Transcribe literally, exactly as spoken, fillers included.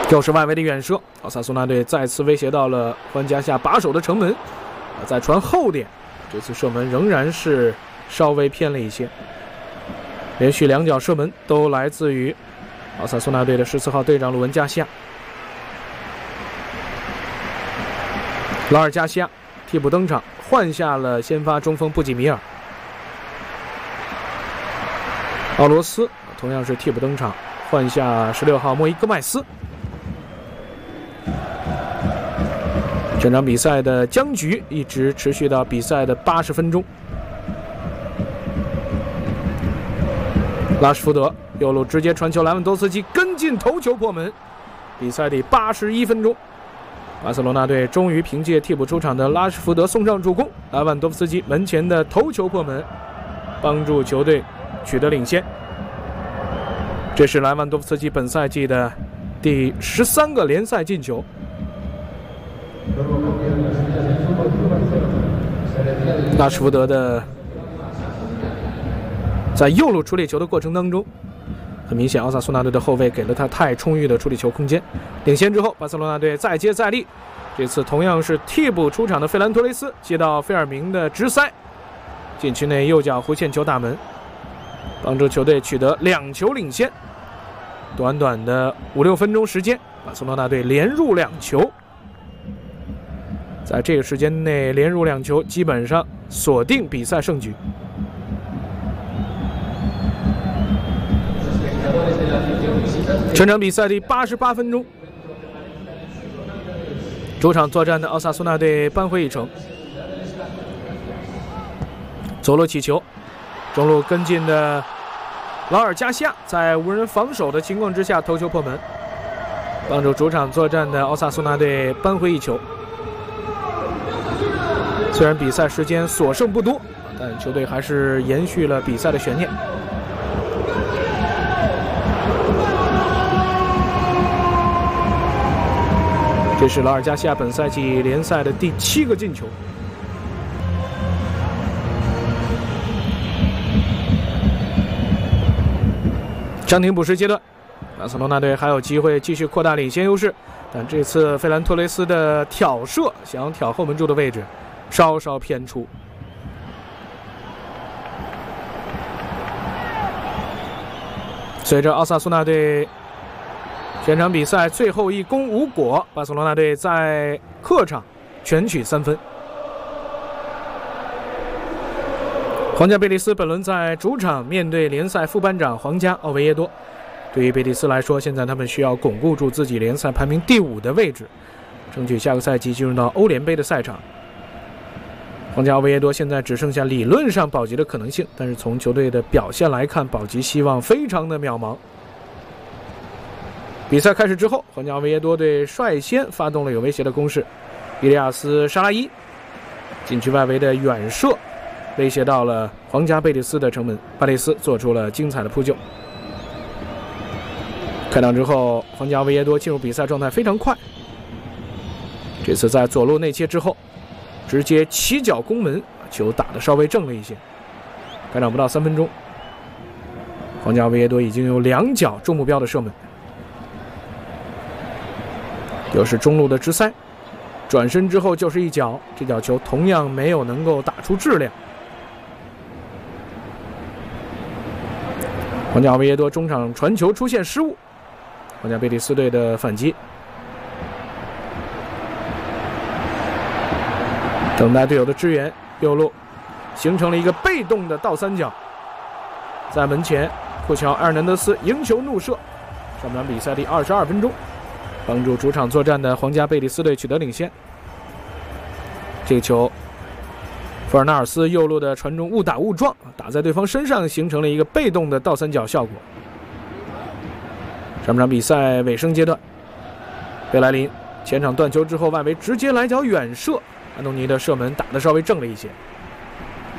又是外围的远射，奥萨苏纳队再次威胁到了欢加夏把守的城门，再传后点，这次射门仍然是稍微偏了一些。连续两脚射门都来自于奥萨苏纳队的十四号队长鲁文加西亚。劳尔加西亚替补登场，换下了先发中锋布吉米尔。奥罗斯同样是替补登场，换下十六号莫伊戈麦斯。这场比赛的僵局一直持续到比赛的八十分钟。拉什福德右路直接传球，莱万多斯基跟进头球破门。比赛第八十一分钟，巴塞罗那队终于凭借替补出场的拉什福德送上助攻，莱万多夫斯基门前的头球破门，帮助球队取得领先。这是莱万多夫斯基本赛季的第十三个联赛进球。拉什福德的在右路处理球的过程当中，很明显奥萨苏纳队的后卫给了他太充裕的处理球空间。领先之后，巴塞罗那队再接再厉，这次同样是替补出场的费兰托雷斯接到费尔明的直塞，禁区内右脚弧线球打门，帮助球队取得两球领先。短短的五六分钟时间，巴塞罗那队连入两球，在这个时间内连入两球，基本上锁定比赛胜局。全场比赛第八十八分钟，主场作战的奥萨苏纳队扳回一城。左路起球，中路跟进的劳尔加西亚在无人防守的情况之下头球破门，帮助主场作战的奥萨苏纳队扳回一球。虽然比赛时间所剩不多，但球队还是延续了比赛的悬念。这是劳尔加西亚本赛季联赛的第七个进球。暂停补时阶段，巴塞罗那队还有机会继续扩大领先优势，但这次费兰托雷斯的挑射想要挑后门柱的位置稍稍偏出。随着奥萨苏纳队全场比赛最后一攻无果，巴塞罗那队在客场全取三分。皇家贝蒂斯本轮在主场面对联赛副班长皇家奥维耶多，对于贝蒂斯来说，现在他们需要巩固住自己联赛排名第五的位置，争取下个赛季进入到欧联杯的赛场。皇家奥维耶多现在只剩下理论上保级的可能性，但是从球队的表现来看，保级希望非常的渺茫。比赛开始之后，皇家奥维耶多队率先发动了有威胁的攻势，伊利亚斯·沙拉伊禁区外围的远射威胁到了皇家贝蒂斯的城门，巴雷斯做出了精彩的扑救。开场之后，皇家奥维耶多进入比赛状态非常快，这次在左路内切之后直接起脚攻门，球打得稍微正了一些。开场不到三分钟，皇家奥维耶多已经有两脚中目标的射门，又是中路的直塞，转身之后就是一脚，这脚球同样没有能够打出质量。皇家奥维耶多中场传球出现失误，皇家贝蒂斯队的反击，等待队友的支援，右路形成了一个被动的倒三角，在门前库乔埃尔南德斯迎球怒射。上半场比赛第二十二分钟，帮助主场作战的皇家贝蒂斯队取得领先。这个球弗尔纳尔斯右路的传中误打误撞，打在对方身上，形成了一个被动的倒三角效果。上半场比赛尾声阶段，贝莱林前场断球之后外围直接来脚远射，安东尼的射门打得稍微正了一些。